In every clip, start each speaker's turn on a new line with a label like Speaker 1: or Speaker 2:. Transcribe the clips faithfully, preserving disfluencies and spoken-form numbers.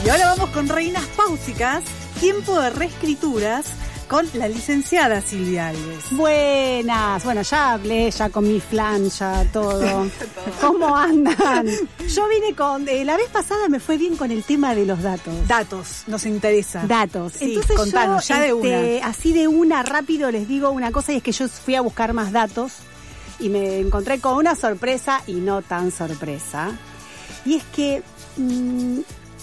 Speaker 1: ahora vamos con Reinas Páusicas, tiempo de reescrituras, con la licenciada Silvia Alves.
Speaker 2: Buenas, bueno, ya hablé, ya comí flan, ya todo. ¿Cómo andan? Yo vine con, eh, la vez pasada me fue bien con el tema de los datos.
Speaker 1: Datos, nos interesa.
Speaker 2: Datos.
Speaker 1: Sí,
Speaker 2: entonces
Speaker 1: contanos,
Speaker 2: yo,
Speaker 1: ya de
Speaker 2: este,
Speaker 1: una.
Speaker 2: así de una, rápido les digo una cosa, y es que yo fui a buscar más datos y me encontré con una sorpresa y no tan sorpresa. Y es que mmm,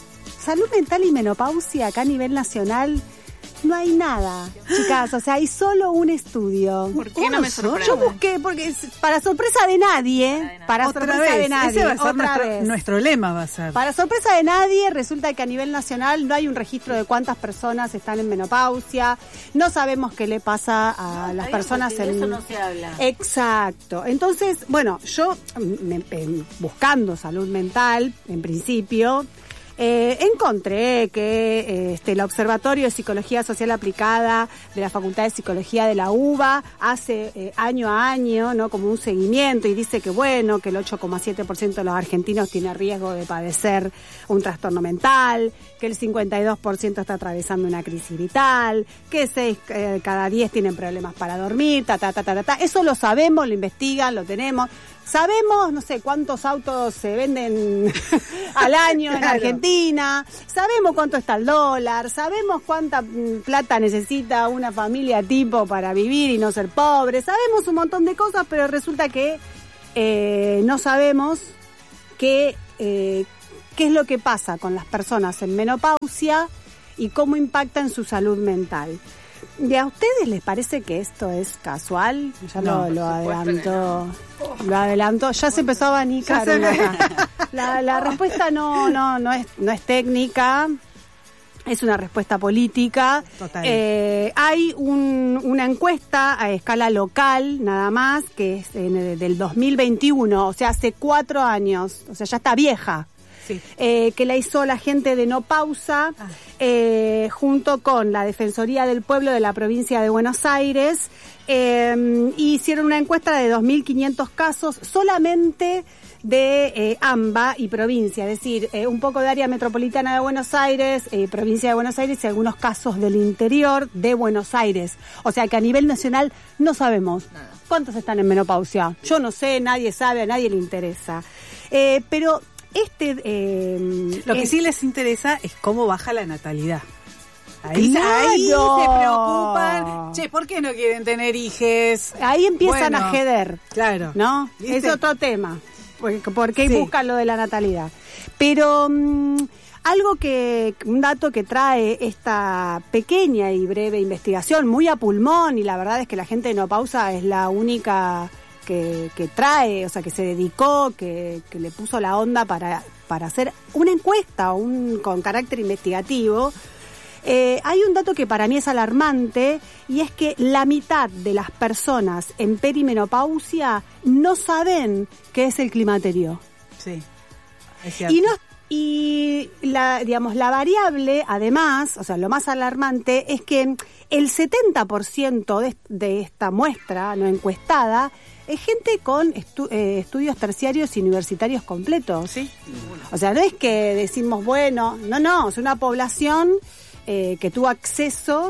Speaker 2: salud mental y menopausia acá a nivel nacional no hay nada, chicas, o sea, hay solo un estudio.
Speaker 3: ¿Por qué no me sorprende?
Speaker 2: Yo busqué, porque es para sorpresa de nadie, para
Speaker 1: Otra
Speaker 2: sorpresa
Speaker 1: vez,
Speaker 2: de nadie,
Speaker 1: ese va a ser
Speaker 2: otra
Speaker 1: nuestro,
Speaker 2: vez.
Speaker 1: nuestro lema va a ser.
Speaker 2: Para sorpresa de nadie, resulta que a nivel nacional no hay un registro de cuántas personas están en menopausia, no sabemos qué le pasa a
Speaker 3: No,
Speaker 2: las
Speaker 3: hay
Speaker 2: personas
Speaker 3: algo que de
Speaker 2: en...
Speaker 3: eso no se habla.
Speaker 2: Exacto. Entonces, bueno, yo me, me, buscando salud mental, en principio, Eh, encontré que eh, este, el Observatorio de Psicología Social Aplicada de la Facultad de Psicología de la UBA hace eh, año a año, ¿no?, como un seguimiento, y dice que bueno, que el ocho coma siete por ciento de los argentinos tiene riesgo de padecer un trastorno mental, que el cincuenta y dos por ciento está atravesando una crisis vital, que seis eh, cada diez tienen problemas para dormir, ta, ta, ta, ta, ta, ta. Eso lo sabemos, lo investigan, lo tenemos. Sabemos, no sé, cuántos autos se venden al año en
Speaker 1: Claro.
Speaker 2: Argentina, sabemos cuánto está el dólar, sabemos cuánta mm, plata necesita una familia tipo para vivir y no ser pobre, sabemos un montón de cosas, pero resulta que eh, no sabemos qué, eh, qué es lo que pasa con las personas en menopausia y cómo impacta en su salud mental. ¿Y a ustedes les parece que esto es casual? Ya
Speaker 1: No,
Speaker 2: lo, lo
Speaker 3: por supuesto
Speaker 2: adelantó, lo adelantó, ya se empezó a abanicar.
Speaker 1: Ya se
Speaker 2: una
Speaker 1: ve.
Speaker 2: acá. La, la respuesta no, no, no es, no es técnica, es una respuesta política.
Speaker 1: Total.
Speaker 2: Eh, hay un, una encuesta a escala local, nada más, que es en el, del dos mil veintiuno, o sea, hace cuatro años, o sea, ya está vieja.
Speaker 1: Sí.
Speaker 2: Eh, que la hizo la gente de No Pausa,
Speaker 1: Ah.
Speaker 2: eh, junto con la Defensoría del Pueblo de la provincia de Buenos Aires, eh, hicieron una encuesta de dos mil quinientos casos solamente de eh, AMBA y provincia, es decir, eh, un poco de área metropolitana de Buenos Aires, eh, provincia de Buenos Aires y algunos casos del interior de Buenos Aires. O sea que a nivel nacional no sabemos
Speaker 3: Nada.
Speaker 2: cuántos están en menopausia. Yo no sé, nadie sabe, a nadie le interesa. Eh, pero este... Eh,
Speaker 1: Lo que
Speaker 2: es-
Speaker 1: sí les interesa es cómo baja la natalidad. Ahí,
Speaker 2: ¡Claro!
Speaker 1: ahí se preocupan. Che, ¿por qué no quieren tener hijes?
Speaker 2: Ahí empiezan
Speaker 1: Bueno,
Speaker 2: a jeder,
Speaker 1: Claro.
Speaker 2: ¿no?
Speaker 1: ¿Viste?
Speaker 2: Es otro tema, porque, porque
Speaker 1: Sí.
Speaker 2: buscan lo de la natalidad. Pero mmm, algo que, un dato que trae esta pequeña y breve investigación, muy a pulmón, y la verdad es que la gente de No Pausa es la única que, que trae, o sea, que se dedicó, que, que le puso la onda para, para hacer una encuesta un, con carácter investigativo. Eh, hay un dato que para mí es alarmante, y es que la mitad de las personas en perimenopausia no saben qué es el climaterio.
Speaker 1: Sí. Es cierto.
Speaker 2: Y no y la digamos la variable, además, o sea, lo más alarmante es que el setenta por ciento de, de esta muestra no encuestada es gente con estu, eh, estudios terciarios y universitarios completos.
Speaker 1: Sí.
Speaker 2: O sea, no es que decimos, bueno, no, no, es una población eh, que tuvo acceso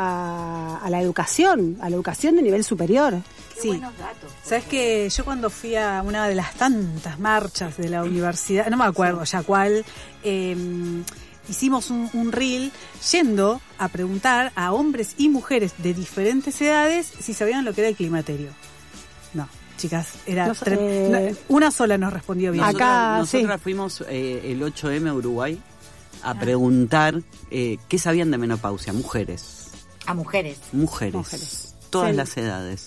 Speaker 2: a, a la educación, a la educación de nivel superior.
Speaker 3: Qué
Speaker 1: Sí.
Speaker 3: buenos datos.
Speaker 1: Sabes que yo cuando fui a una de las tantas marchas de la universidad, no me acuerdo ya cuál, eh, hicimos un, un reel yendo a preguntar a hombres y mujeres de diferentes edades si sabían lo que era el climaterio. No, chicas, era
Speaker 2: No sé,
Speaker 1: trem-
Speaker 2: eh,
Speaker 1: no, una sola nos respondió bien.
Speaker 2: Acá,
Speaker 4: Nosotras, nosotras
Speaker 2: sí.
Speaker 4: fuimos eh, el ocho eme a Uruguay a preguntar eh, qué sabían de menopausia. Mujeres,
Speaker 3: A mujeres.
Speaker 4: mujeres,
Speaker 2: Mujeres.
Speaker 4: todas
Speaker 2: Sí.
Speaker 4: las edades.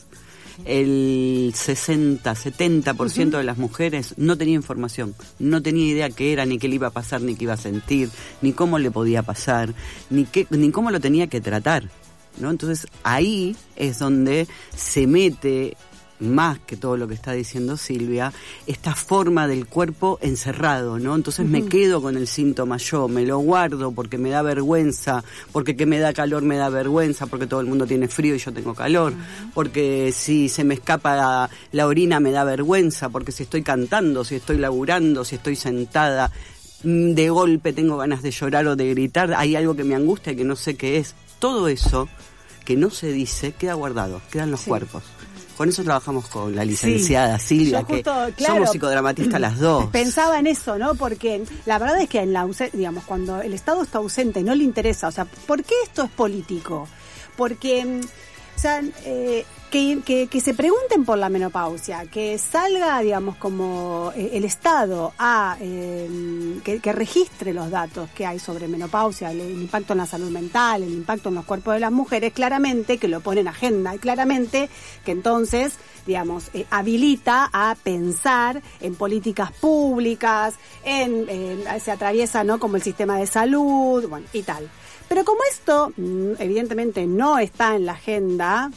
Speaker 4: El sesenta, setenta por ciento de las mujeres no tenía información, no tenía idea qué era, ni qué le iba a pasar, ni qué iba a sentir, ni cómo le podía pasar, ni qué, ni cómo lo tenía que tratar, ¿no? Entonces ahí es donde se mete, más que todo lo que está diciendo Silvia, esta forma del cuerpo encerrado, ¿no? Entonces uh-huh. me quedo con el síntoma yo, me lo guardo porque me da vergüenza, porque que me da calor me da vergüenza, porque todo el mundo tiene frío y yo tengo calor, uh-huh. porque si se me escapa la, la orina me da vergüenza, porque si estoy cantando, si estoy laburando, si estoy sentada, de golpe tengo ganas de llorar o de gritar, hay algo que me angustia que no sé qué es. Todo eso que no se dice queda guardado, quedan los sí. cuerpos. Con eso trabajamos con la licenciada sí. Silvia, justo, que claro, somos psicodramatistas las dos.
Speaker 2: Pensaba en eso, ¿no? Porque la verdad es que en la ausencia, digamos, cuando el Estado está ausente, no le interesa. O sea, ¿por qué esto es político? Porque, o sea, eh, que, que, que se pregunten por la menopausia, que salga, digamos, como eh, el Estado a eh, que, que registre los datos que hay sobre menopausia, el, el impacto en la salud mental, el impacto en los cuerpos de las mujeres, claramente que lo pone en agenda y claramente que entonces, digamos, eh, habilita a pensar en políticas públicas, en, en se atraviesa, ¿no?, como el sistema de salud, bueno, y tal. Pero como esto evidentemente no está en la agenda,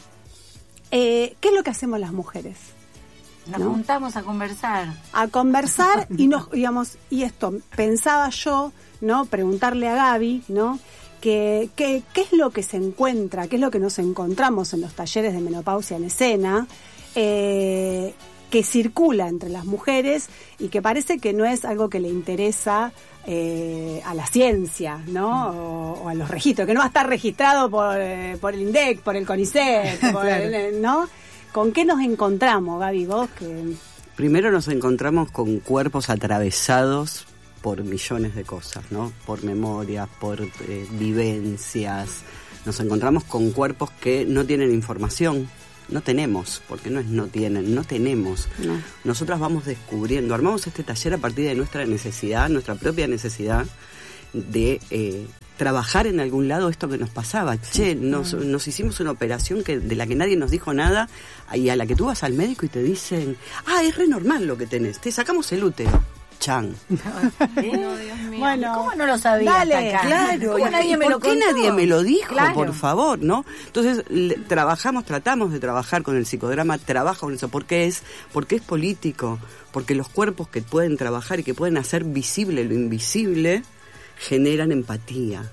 Speaker 2: eh, ¿qué es lo que hacemos las mujeres?
Speaker 3: Nos
Speaker 2: ¿no?
Speaker 3: juntamos a conversar.
Speaker 2: A conversar y nos, digamos, y esto, pensaba yo, ¿no? Preguntarle a Gaby, ¿no? Que, que, ¿qué es lo que se encuentra, qué es lo que nos encontramos en los talleres de menopausia en escena? Eh, que circula entre las mujeres y que parece que no es algo que le interesa eh, a la ciencia, ¿no? O, o a los registros, que no va a estar registrado por, eh, por el INDEC, por el CONICET, por
Speaker 1: claro.
Speaker 2: el, ¿no? ¿Con qué nos encontramos, Gaby, vos? Que...
Speaker 4: Primero nos encontramos con cuerpos atravesados por millones de cosas, ¿no? Por memorias, por eh, vivencias. Nos encontramos con cuerpos que no tienen información. No tenemos, porque no es no tienen, no tenemos. No. Nosotras vamos descubriendo, armamos este taller a partir de nuestra necesidad, nuestra propia necesidad de eh, trabajar en algún lado esto que nos pasaba. Sí. Che, nos, nos hicimos una operación que de la que nadie nos dijo nada y a la que tú vas al médico y te dicen, ah, es re normal lo que tenés, te sacamos el útero. Chan.
Speaker 3: ¿Eh? No, Dios mío.
Speaker 2: Bueno,
Speaker 3: ¿cómo no lo sabía?
Speaker 2: Dale,
Speaker 3: acá?
Speaker 4: Claro.
Speaker 3: ¿Cómo nadie me
Speaker 4: ¿Por
Speaker 3: lo
Speaker 4: qué
Speaker 3: contó?
Speaker 4: nadie me lo dijo?
Speaker 3: Claro.
Speaker 4: Por favor, ¿no? Entonces, le, trabajamos, tratamos de trabajar con el psicodrama, trabajo con eso. ¿Por qué es? Porque es político. Porque los cuerpos que pueden trabajar y que pueden hacer visible lo invisible generan empatía,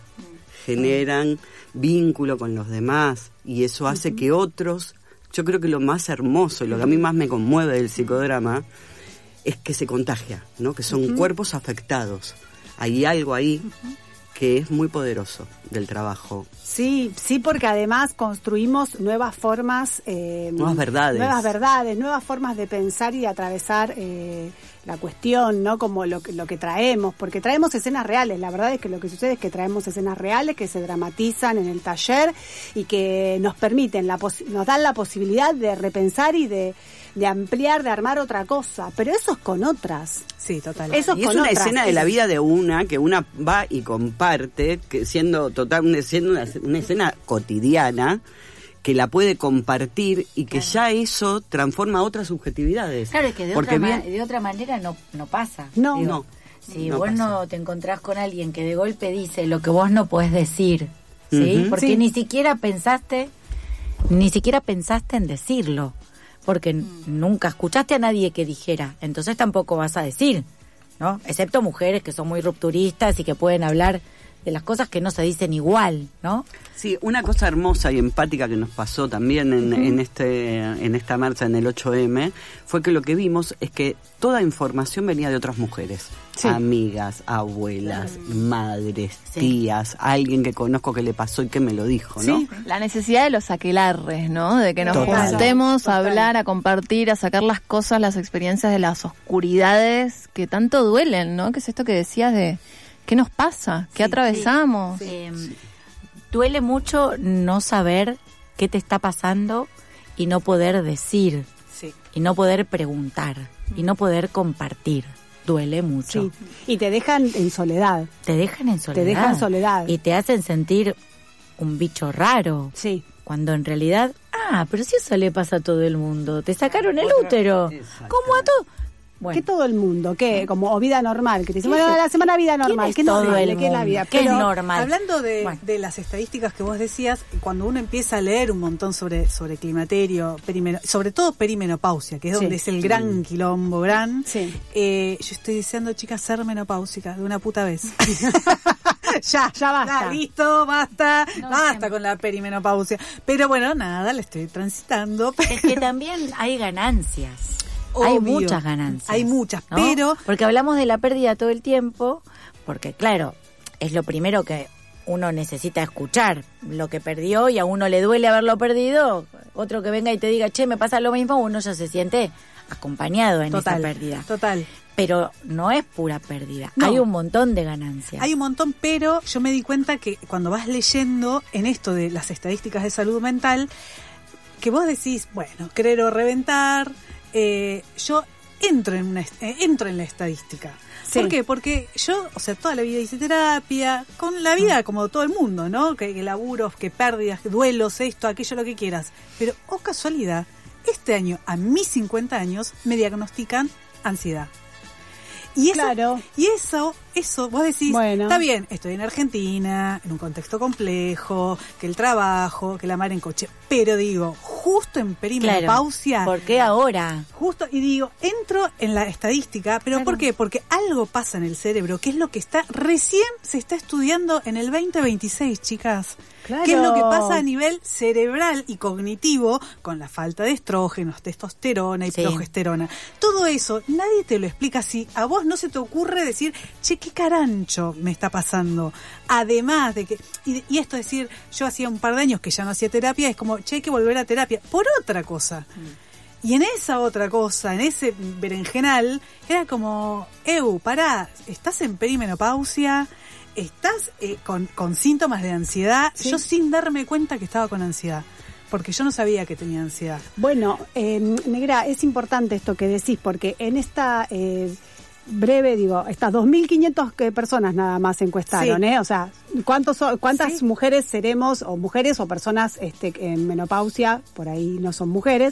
Speaker 4: generan vínculo con los demás y eso hace uh-huh. que otros, yo creo que lo más hermoso y lo que a mí más me conmueve del psicodrama es que se contagia, ¿no? Que son uh-huh. cuerpos afectados. Hay algo ahí uh-huh. que es muy poderoso del trabajo.
Speaker 2: Sí, sí, porque además construimos nuevas formas... Eh,
Speaker 4: nuevas verdades.
Speaker 2: Nuevas verdades, nuevas formas de pensar y de atravesar eh, la cuestión, ¿no? Como lo, lo que traemos, porque traemos escenas reales. La verdad es que lo que sucede es que traemos escenas reales que se dramatizan en el taller y que nos permiten, la pos- nos dan la posibilidad de repensar y de... de ampliar, de armar otra cosa, pero eso es con otras.
Speaker 1: Sí, total.
Speaker 2: Eso es
Speaker 4: y es
Speaker 2: con
Speaker 4: una
Speaker 2: otras.
Speaker 4: escena de la vida de una, que una va y comparte, que siendo total, una, siendo una, una escena cotidiana, que la puede compartir y que claro. ya eso transforma otras subjetividades.
Speaker 3: Claro, es que de,
Speaker 4: Porque
Speaker 3: otra,
Speaker 4: bien,
Speaker 3: ma- de otra manera no, no pasa.
Speaker 2: No,
Speaker 3: Digo,
Speaker 4: no.
Speaker 3: Si
Speaker 4: no
Speaker 3: vos
Speaker 4: pasa.
Speaker 3: no te encontrás con alguien que de golpe dice lo que vos no podés decir, ¿sí?
Speaker 4: Uh-huh.
Speaker 3: Porque
Speaker 2: Sí.
Speaker 3: ni siquiera pensaste, ni siquiera pensaste en decirlo. Porque mm. nunca escuchaste a nadie que dijera, entonces tampoco vas a decir, ¿no? Excepto mujeres que son muy rupturistas y que pueden hablar de las cosas que no se dicen igual, ¿no?
Speaker 4: Sí, una cosa hermosa y empática que nos pasó también en, uh-huh. en este en esta marcha en el ocho eme fue que lo que vimos es que toda información venía de otras mujeres, sí. amigas, abuelas, uh-huh. madres, sí. tías, alguien que conozco que le pasó y que me lo dijo, ¿no?
Speaker 5: Sí, la necesidad de los aquelarres, ¿no? De que nos
Speaker 4: Total.
Speaker 5: juntemos
Speaker 2: Total.
Speaker 5: a hablar, a compartir, a sacar las cosas, las experiencias de las oscuridades que tanto duelen, ¿no? Que es esto que decías de ¿qué nos pasa? ¿Qué
Speaker 3: Sí,
Speaker 5: atravesamos?
Speaker 3: sí, sí. Eh, duele mucho no saber qué te está pasando y no poder decir,
Speaker 1: Sí.
Speaker 3: y no poder preguntar, y no poder compartir. Duele mucho.
Speaker 2: Sí. Y te dejan en soledad.
Speaker 3: Te dejan en soledad.
Speaker 2: Te dejan en soledad.
Speaker 3: Y te hacen sentir un bicho raro.
Speaker 2: Sí.
Speaker 3: Cuando en realidad, ah, pero si eso le pasa a todo el mundo. Te sacaron el útero. ¿Cómo a todo? Bueno.
Speaker 2: ¿Qué todo el mundo? ¿Qué? Como o vida normal. Que te dicen, bueno, la semana vida normal.
Speaker 3: es
Speaker 2: ¿Qué
Speaker 3: todo
Speaker 2: normal?
Speaker 3: el
Speaker 2: ¿Qué es la
Speaker 3: mundo?
Speaker 2: vida?
Speaker 3: ¿Qué es
Speaker 2: Pero,
Speaker 3: normal?
Speaker 1: Hablando de,
Speaker 3: Bueno.
Speaker 1: de las estadísticas que vos decías, cuando uno empieza a leer un montón sobre sobre climaterio, perimeno, sobre todo perimenopausia, que es
Speaker 2: Sí.
Speaker 1: donde es el gran quilombo, gran,
Speaker 2: Sí.
Speaker 1: eh, yo estoy deseando, chicas, ser menopáusica de una puta vez.
Speaker 2: ya, ya basta.
Speaker 1: Ya, listo, basta,
Speaker 3: No,
Speaker 1: basta
Speaker 3: sí.
Speaker 1: con la perimenopausia. Pero bueno, nada, la estoy transitando.
Speaker 3: Es que también hay ganancias. Hay
Speaker 1: Obvio.
Speaker 3: muchas ganancias.
Speaker 1: Hay muchas,
Speaker 3: ¿no?
Speaker 1: pero...
Speaker 3: Porque hablamos de la pérdida todo el tiempo, porque claro, es lo primero que uno necesita escuchar, lo que perdió, y a uno le duele haberlo perdido, otro que venga y te diga, che, me pasa lo mismo, uno ya se siente acompañado en
Speaker 1: Total,
Speaker 3: esa pérdida.
Speaker 1: Total.
Speaker 3: Pero no es pura pérdida,
Speaker 1: No.
Speaker 3: hay un montón de ganancias.
Speaker 1: Hay un montón, pero yo me di cuenta que cuando vas leyendo en esto de las estadísticas de salud mental, que vos decís, bueno, querer o reventar, eh, yo entro en una est- eh, entro en la estadística.
Speaker 2: Sí.
Speaker 1: ¿Por qué? Porque yo, o sea, toda la vida hice terapia, con la vida como todo el mundo, ¿no? Que, que laburos, que pérdidas, que duelos, esto, aquello, lo que quieras. Pero, oh casualidad, este año, a mis cincuenta años, me diagnostican ansiedad. Y eso,
Speaker 2: Claro.
Speaker 1: y eso, eso, vos decís,
Speaker 2: Bueno.
Speaker 1: está bien, estoy en Argentina, en un contexto complejo, que el trabajo, que la mar en coche, pero digo, justo en perimenopausia,
Speaker 3: ¿Por qué ahora?
Speaker 1: justo, y digo, entro en la estadística, pero
Speaker 3: Claro.
Speaker 1: ¿por qué? Porque algo pasa en el cerebro, que es lo que está, recién se está estudiando en el veinte veintiséis, chicas.
Speaker 2: Claro.
Speaker 1: ¿Qué es lo que pasa a nivel cerebral y cognitivo con la falta de estrógenos, testosterona y
Speaker 3: Sí.
Speaker 1: progesterona? Todo eso, nadie te lo explica así. A vos no se te ocurre decir, che, qué carancho me está pasando. Además de que, y, y esto es decir, yo hacía un par de años que ya no hacía terapia, es como, che, hay que volver a terapia, por otra cosa. Y en esa otra cosa, en ese berenjenal, era como, eu, pará, estás en perimenopausia, estás eh, con, con síntomas de ansiedad,
Speaker 2: Sí.
Speaker 1: yo sin darme cuenta que estaba con ansiedad, porque yo no sabía que tenía ansiedad.
Speaker 2: Bueno, eh, Negra, es importante esto que decís, porque en esta eh, breve, digo, estas dos mil quinientas que personas nada más se encuestaron,
Speaker 1: Sí.
Speaker 2: ¿eh? O sea, ¿cuántos son- ¿cuántas
Speaker 1: Sí.
Speaker 2: mujeres seremos, o mujeres o personas este, en menopausia, por ahí no son mujeres?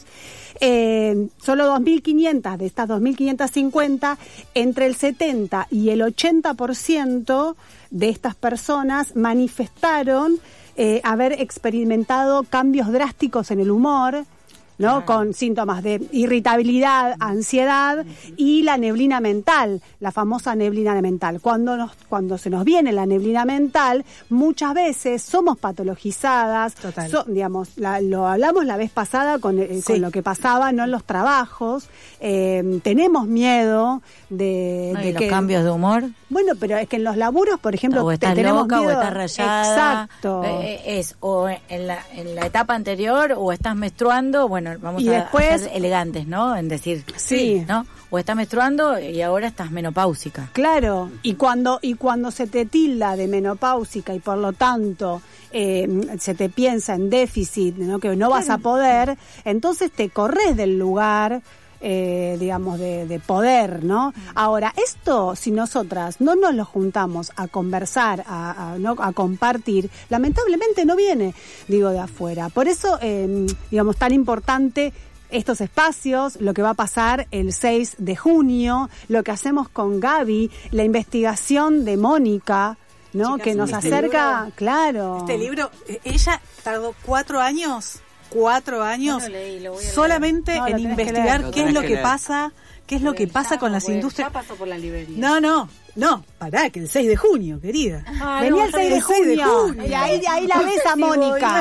Speaker 2: Eh, solo dos mil quinientas de estas dos mil quinientas cincuenta, entre el setenta y el ochenta por ciento de estas personas manifestaron eh, haber experimentado cambios drásticos en el humor, ¿no? Con síntomas de irritabilidad, ansiedad y la neblina mental, la famosa neblina mental. Cuando nos, cuando se nos viene la neblina mental, muchas veces somos patologizadas,
Speaker 1: Total.
Speaker 2: so- digamos, la- lo hablamos la vez pasada con, eh,
Speaker 1: Sí.
Speaker 2: con lo que pasaba, no en los trabajos, eh, tenemos miedo de,
Speaker 3: ¿No?
Speaker 2: de
Speaker 3: ¿Y los
Speaker 2: que
Speaker 3: cambios de humor?
Speaker 2: bueno, pero es que en los laburos, por ejemplo,
Speaker 3: O
Speaker 2: te-
Speaker 3: estás
Speaker 2: tenemos
Speaker 3: loca
Speaker 2: miedo.
Speaker 3: o estás rayada.
Speaker 2: Exacto.
Speaker 3: Eh, es o en la, en la etapa anterior o estás menstruando, bueno, vamos
Speaker 2: Y
Speaker 3: a,
Speaker 2: después-
Speaker 3: a ser elegantes, ¿no? En decir,
Speaker 2: Sí.
Speaker 3: ¿no? O estás menstruando y ahora estás menopáusica.
Speaker 2: Claro, y cuando y cuando se te tilda de menopáusica y por lo tanto eh, se te piensa en déficit, ¿no? Que no vas a poder, entonces te corres del lugar, eh, digamos, de, de poder, ¿no? Ahora, esto, si nosotras no nos lo juntamos a conversar, a, a, ¿no? a compartir, lamentablemente no viene, digo, de afuera. Por eso, eh, digamos, tan importante estos espacios, lo que va a pasar el seis de junio, lo que hacemos con Gaby, la investigación de Mónica, ¿no?
Speaker 1: Chicas,
Speaker 2: que nos
Speaker 1: este
Speaker 2: acerca,
Speaker 1: libro-
Speaker 2: claro.
Speaker 1: Este libro, eh, ella tardó cuatro años, cuatro años,
Speaker 3: No lo leí, lo voy a leer.
Speaker 1: solamente
Speaker 2: No, lo
Speaker 1: en
Speaker 2: tenés que
Speaker 1: investigar
Speaker 4: leer.
Speaker 1: qué
Speaker 4: Lo
Speaker 1: es lo
Speaker 4: tenés
Speaker 1: que
Speaker 4: que leer.
Speaker 1: pasa, qué es lo que pasa con las industrias.
Speaker 3: pasó por la librería.
Speaker 1: No, no, no, pará, que el seis de junio, querida.
Speaker 3: Ah,
Speaker 2: Venía
Speaker 3: no,
Speaker 2: el seis de
Speaker 1: el seis de
Speaker 2: junio,
Speaker 1: junio.
Speaker 2: y ahí, ahí la ves a Mónica.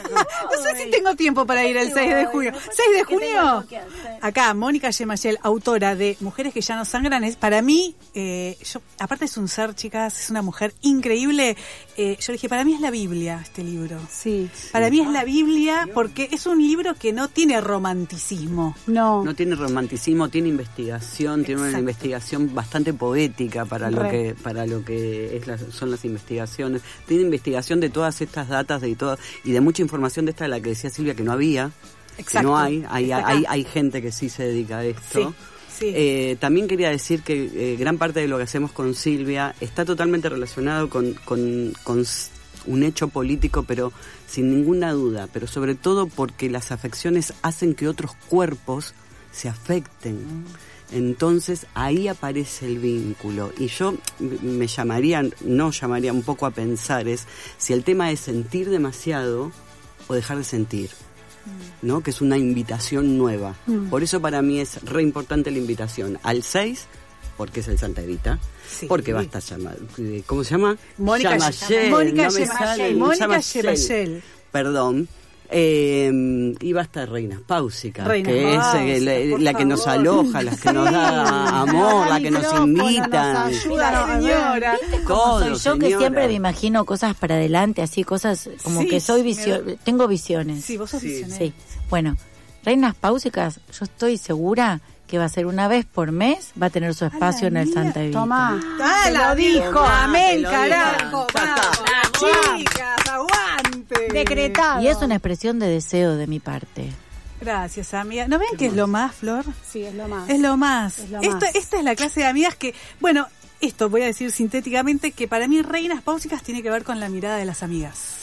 Speaker 1: No sé si tengo tiempo para ir el seis de junio. seis de junio, acá, Mónica Yemayel, autora de Mujeres que ya no sangran, es para mí, eh, yo, aparte es un ser, chicas, es una mujer increíble. Eh, yo le dije, para mí es la Biblia este libro.
Speaker 2: Sí,
Speaker 1: Para mí es la Biblia porque es un libro que no tiene romanticismo.
Speaker 2: no.
Speaker 4: No tiene romanticismo, tiene investigación, tiene una
Speaker 1: Exacto.
Speaker 4: investigación bastante poética para lo
Speaker 2: Re.
Speaker 4: que para lo que es las- son las investigaciones. Tiene investigación de todas estas datas de todo, y de mucha información de esta de la que decía Silvia que no había, que
Speaker 1: Exacto.
Speaker 4: no hay, hay,
Speaker 1: Está acá.
Speaker 4: hay, hay gente que sí se dedica a esto.
Speaker 1: Sí, sí.
Speaker 4: Eh, también quería decir que eh, gran parte de lo que hacemos con Silvia está totalmente relacionado con, con, con s- un hecho político, pero sin ninguna duda, pero sobre todo porque las afecciones hacen que otros cuerpos se afecten. Entonces ahí aparece el vínculo, y yo m- me llamaría, no llamaría un poco a pensar es si el tema es sentir demasiado o dejar de sentir, ¿no? Que es una invitación nueva.
Speaker 2: Mm.
Speaker 4: Por eso para mí es re importante la invitación al seis, porque es el Santa Evita,
Speaker 1: Sí.
Speaker 4: porque va a estar llamado, ¿cómo se llama?
Speaker 1: Mónica
Speaker 4: Yamayel,
Speaker 1: Mónica
Speaker 4: no me
Speaker 1: Yemayel,
Speaker 4: sale,
Speaker 1: Mónica
Speaker 4: Yamayel.
Speaker 1: Yemayel.
Speaker 4: Perdón. Eh, iba hasta Reinas Páusicas,
Speaker 1: Reinas
Speaker 4: que es eh,
Speaker 1: Páusicas,
Speaker 4: la,
Speaker 1: por
Speaker 4: la que nos
Speaker 1: favor.
Speaker 4: aloja, la que nos da amor, la que nos
Speaker 2: Micrófono,
Speaker 4: invita.
Speaker 2: nos ayuda,
Speaker 1: La señora.
Speaker 4: Todo,
Speaker 3: Soy yo que
Speaker 4: señora.
Speaker 3: siempre me imagino cosas para adelante, así cosas como
Speaker 1: Sí,
Speaker 3: que soy
Speaker 1: me
Speaker 3: visio
Speaker 1: da-
Speaker 3: tengo visiones.
Speaker 1: Sí, vos sos
Speaker 4: Sí.
Speaker 1: visionaria.
Speaker 3: Sí. Bueno, Reinas Páusicas, yo estoy segura que va a ser una vez por mes, va a tener su espacio en el
Speaker 1: mía,
Speaker 3: Santa Evita.
Speaker 2: Tomá.
Speaker 1: Ah,
Speaker 2: Te
Speaker 1: la
Speaker 2: lo dijo.
Speaker 1: dijo. Amén,
Speaker 4: Te lo
Speaker 1: carajo.
Speaker 4: dijo. Ya
Speaker 1: Vamos,
Speaker 2: está.
Speaker 1: chicas, aguante.
Speaker 2: Decretado.
Speaker 3: Y es una expresión de deseo de mi parte.
Speaker 1: Gracias, amiga. ¿No ven que es lo más, Flor?
Speaker 2: Sí, es lo más.
Speaker 1: Es lo más.
Speaker 2: Es lo
Speaker 1: Esto,
Speaker 2: más.
Speaker 1: Esta es la clase de amigas que, bueno, esto voy a decir sintéticamente, que para mí Reinas Páusicas tiene que ver con la mirada de las amigas.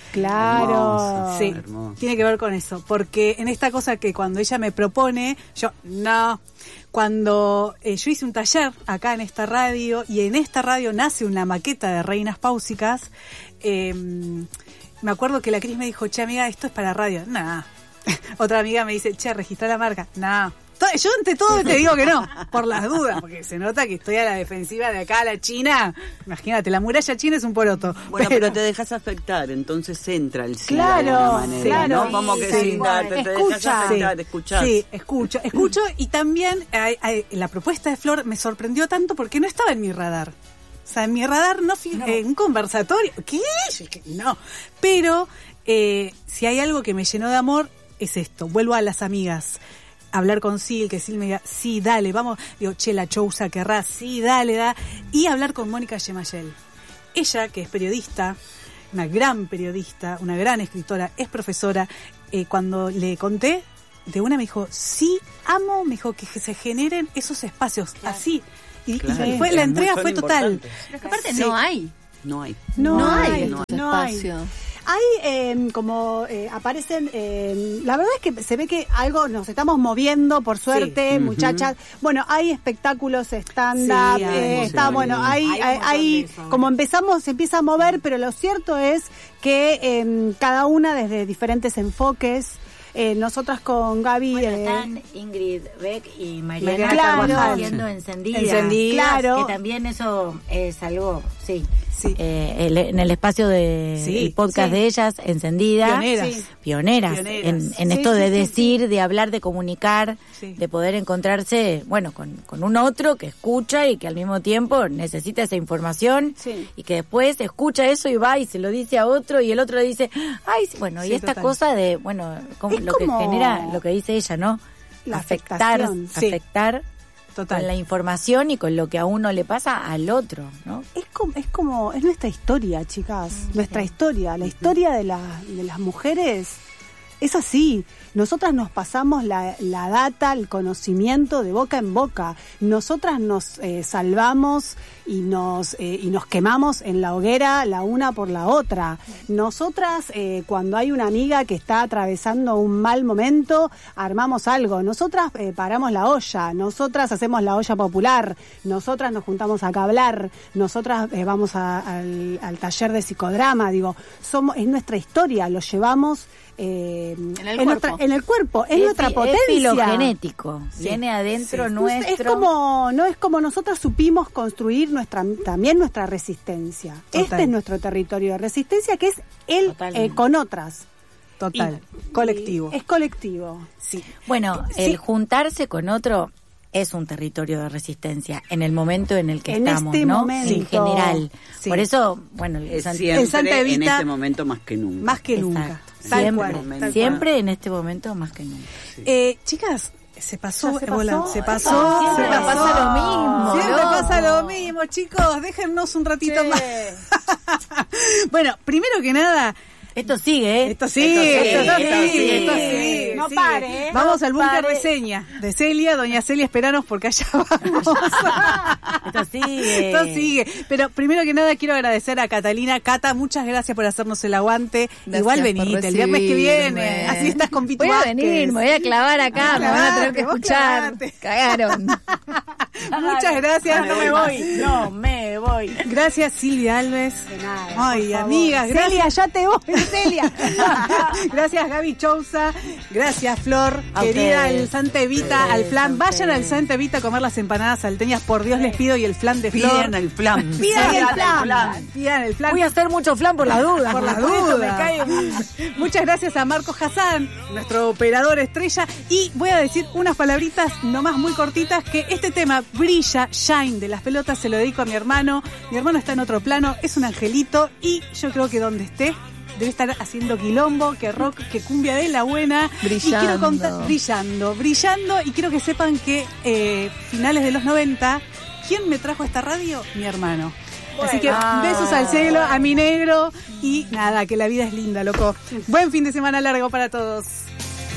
Speaker 2: Claro.
Speaker 4: Hermoso.
Speaker 1: Sí,
Speaker 4: Hermoso.
Speaker 1: tiene que ver con eso, porque en esta cosa que cuando ella me propone, yo no. Cuando eh, yo hice un taller acá en esta radio, y en esta radio nace una maqueta de Reinas Páusicas, eh, me acuerdo que la Cris me dijo, che, amiga, esto es para radio. Nah. Otra amiga me dice, che, registra la marca. Nah. To- Yo ante todo te digo que no, por las dudas, porque se nota que estoy a la defensiva de acá a la China. Imagínate, la muralla china es un poroto.
Speaker 4: Bueno, pero te dejas afectar, entonces entra el sí
Speaker 2: Claro,
Speaker 4: de alguna manera,
Speaker 2: claro.
Speaker 4: ¿no? Como que
Speaker 2: Sí,
Speaker 4: sin
Speaker 2: sí.
Speaker 4: darte, te
Speaker 2: Escucha.
Speaker 4: dejas afectar, te escuchás.
Speaker 1: Sí, escucho, escucho y también ay, ay, la propuesta de Flor me sorprendió tanto porque no estaba en mi radar. O sea, en mi radar no fijé un conversatorio. ¿Qué? Yo dije, no. Pero eh, si hay algo que me llenó de amor es esto. Vuelvo a las amigas. Hablar con Sil, que Sil me diga, sí, dale, vamos. Digo, che, la Chousa querrá, sí, dale, da. Y hablar con Mónica Gemayel. Ella, que es periodista, una gran periodista, una gran escritora, es profesora. Eh, cuando le conté, de una me dijo, sí, amo, me dijo que se generen esos espacios, así. Y,
Speaker 4: Claro,
Speaker 1: y fue,
Speaker 4: es
Speaker 1: la
Speaker 4: muy-
Speaker 1: entrega
Speaker 4: son
Speaker 1: fue total.
Speaker 4: importantes.
Speaker 5: Pero es que aparte
Speaker 1: Sí.
Speaker 5: no hay.
Speaker 4: No hay.
Speaker 2: No,
Speaker 5: No
Speaker 2: hay,
Speaker 5: hay
Speaker 2: no,
Speaker 5: estos
Speaker 2: hay.
Speaker 5: espacios.
Speaker 2: Hay eh, como eh, aparecen, eh, la verdad es que se ve que algo nos estamos moviendo, por suerte,
Speaker 4: Sí.
Speaker 2: muchachas. Bueno, hay espectáculos stand-up,
Speaker 1: Sí, hay
Speaker 2: eh,
Speaker 1: un
Speaker 2: está
Speaker 4: montón.
Speaker 2: bueno, hay,
Speaker 1: Hay un
Speaker 2: hay,
Speaker 1: montón
Speaker 2: hay-
Speaker 1: de eso ahora.
Speaker 2: como empezamos, se empieza a mover, pero lo cierto es que eh, cada una desde diferentes enfoques. Eh, nosotras con Gaby,
Speaker 3: Bueno,
Speaker 2: eh,
Speaker 3: están Ingrid Beck y Mariana
Speaker 1: Mariana
Speaker 2: Claro.
Speaker 3: Carvajal haciendo Encendidas.
Speaker 1: Encendidas.
Speaker 2: Claro.
Speaker 3: Que también eso es algo, sí.
Speaker 1: Sí.
Speaker 3: Eh, el- en el espacio de
Speaker 1: Sí,
Speaker 3: el podcast
Speaker 2: sí.
Speaker 3: de ellas, Encendidas.
Speaker 1: Pioneras.
Speaker 2: Sí.
Speaker 3: Pioneras,
Speaker 1: Pioneras.
Speaker 3: en, en
Speaker 2: Sí,
Speaker 3: esto
Speaker 2: sí,
Speaker 3: de
Speaker 2: sí,
Speaker 3: decir, de hablar, de comunicar,
Speaker 1: Sí.
Speaker 3: de poder encontrarse, bueno, con, con un otro que escucha y que al mismo tiempo necesita esa información
Speaker 2: Sí.
Speaker 3: y que después escucha eso y va y se lo dice a otro y el otro dice, ay, sí", bueno, y
Speaker 1: Sí,
Speaker 3: esta
Speaker 1: total.
Speaker 3: cosa de, bueno, como,
Speaker 2: Es
Speaker 3: lo
Speaker 2: como
Speaker 3: que genera, lo que dice ella, ¿no?
Speaker 2: La
Speaker 3: afectar,
Speaker 2: afectación.
Speaker 1: Sí.
Speaker 3: afectar
Speaker 1: Total.
Speaker 3: con la información y con lo que a uno le pasa al otro, ¿no?
Speaker 2: Es como, es como, es nuestra historia, chicas, nuestra historia, la historia de, la, de las mujeres es así. Nosotras nos pasamos la, la data, el conocimiento de boca en boca. Nosotras nos eh, salvamos y nos eh, y nos quemamos en la hoguera la una por la otra. Nosotras, eh, cuando hay una amiga que está atravesando un mal momento, armamos algo. Nosotras eh, paramos la olla. Nosotras hacemos la olla popular. Nosotras nos juntamos acá a hablar. Nosotras eh, vamos a- al, al taller de psicodrama. Digo, somos es nuestra historia. Lo llevamos eh,
Speaker 5: En el
Speaker 2: en, nuestra-
Speaker 5: cuerpo.
Speaker 2: en el cuerpo, es
Speaker 3: Es
Speaker 2: nuestra
Speaker 3: fi-
Speaker 2: potencia.
Speaker 3: Es filogenético,
Speaker 1: Sí.
Speaker 3: viene adentro
Speaker 1: Sí.
Speaker 3: nuestro.
Speaker 2: Es como, no es como nosotros supimos construir nuestra también nuestra resistencia.
Speaker 1: Total.
Speaker 2: Este es nuestro territorio de resistencia, que es el
Speaker 3: Totalmente.
Speaker 2: eh, con otras.
Speaker 1: Total.
Speaker 2: Y-
Speaker 1: Colectivo.
Speaker 2: y es colectivo.
Speaker 1: Sí.
Speaker 3: Bueno,
Speaker 1: Sí.
Speaker 3: el juntarse con otro es un territorio de resistencia en el momento en el que
Speaker 2: En
Speaker 3: estamos,
Speaker 2: este
Speaker 3: ¿no?
Speaker 2: momento.
Speaker 3: En general.
Speaker 1: Sí.
Speaker 3: Por eso, bueno, el
Speaker 4: Es
Speaker 3: Sant-
Speaker 4: siempre
Speaker 1: en Santa Evita,
Speaker 4: en este momento más que nunca.
Speaker 1: Más que nunca.
Speaker 3: Exacto.
Speaker 1: Tal
Speaker 3: Siempre,
Speaker 1: cual, tal cual.
Speaker 3: siempre en este momento más que nunca.
Speaker 1: Eh, chicas, se pasó,
Speaker 2: Ya se
Speaker 1: Ebola,
Speaker 2: pasó.
Speaker 1: se pasó,
Speaker 3: Siempre
Speaker 1: se
Speaker 3: nos
Speaker 1: pasó.
Speaker 3: pasa lo mismo,
Speaker 1: Siempre
Speaker 3: loco.
Speaker 1: pasa lo mismo, chicos, déjennos un ratito
Speaker 3: Sí.
Speaker 1: más. Bueno, primero que nada,
Speaker 3: Esto sigue, ¿eh?
Speaker 1: esto sigue,
Speaker 3: Esto
Speaker 1: esto
Speaker 3: sigue,
Speaker 1: sigue,
Speaker 3: esto sigue.
Speaker 1: esto sigue,
Speaker 2: No
Speaker 1: sigue.
Speaker 2: pare, ¿eh?
Speaker 1: Vamos
Speaker 3: No
Speaker 1: al búnker
Speaker 3: pare.
Speaker 1: reseña de Celia, doña Celia, esperanos porque allá vamos.
Speaker 3: Esto sigue.
Speaker 1: Esto sigue. Pero primero que nada quiero agradecer a Catalina. Cata, muchas gracias por hacernos el aguante.
Speaker 5: Gracias
Speaker 1: Igual
Speaker 5: por
Speaker 1: venite el viernes que viene.
Speaker 5: recibirme.
Speaker 1: Así estás con Pitu
Speaker 5: Voy a
Speaker 1: Vázquez.
Speaker 5: venir, me voy a clavar acá,
Speaker 1: Ah,
Speaker 5: me van a tener
Speaker 1: clavate,
Speaker 5: que
Speaker 1: vos
Speaker 5: escuchar.
Speaker 1: clavate.
Speaker 5: Cagaron.
Speaker 1: Muchas gracias.
Speaker 3: No me voy. No me voy.
Speaker 1: Gracias, Silvia Alves.
Speaker 2: De nada.
Speaker 1: Ay, amigas,
Speaker 2: Celia,
Speaker 1: gracias.
Speaker 2: ya te voy, Celia.
Speaker 1: Gracias, Gaby Chousa. Gracias, Flor.
Speaker 3: A
Speaker 1: Querida,
Speaker 3: ustedes.
Speaker 1: el Santa Evita,
Speaker 3: A
Speaker 1: al
Speaker 3: ustedes,
Speaker 1: flan.
Speaker 3: a
Speaker 1: Vayan al
Speaker 3: ustedes.
Speaker 1: Santa Evita a comer las empanadas salteñas. Por Dios les pido. Y el flan de Flor.
Speaker 4: Pidan el plan.
Speaker 1: Pidan el
Speaker 3: Pidan el
Speaker 1: flan.
Speaker 3: flan.
Speaker 1: Pidan el flan.
Speaker 3: Voy a hacer mucho flan por las dudas.
Speaker 1: Por las
Speaker 3: Con esto me
Speaker 1: dudas.
Speaker 3: cae un-
Speaker 1: Muchas gracias a Marcos Hassan, nuestro operador estrella. Y voy a decir unas palabritas nomás muy cortitas, que este tema, Brilla, Shine, de las pelotas, se lo dedico a mi hermano. Mi hermano está en otro plano, es un angelito, y yo creo que donde esté debe estar haciendo quilombo, que rock, que cumbia de la buena. Y quiero
Speaker 5: Brillando.
Speaker 1: contar, brillando, brillando, y quiero que sepan que eh, finales de los noventa, ¿quién me trajo a esta radio? Mi hermano. Así que besos al cielo, a mi negro, y nada, que la vida es linda, loco. Buen fin de semana largo para todos.